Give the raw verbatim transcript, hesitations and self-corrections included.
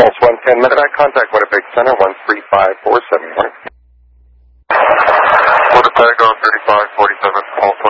Pulse one ten, Medevac, contact Winnipeg Center, one three five four seven. Winnipeg on thirty-five forty-seven, Pulse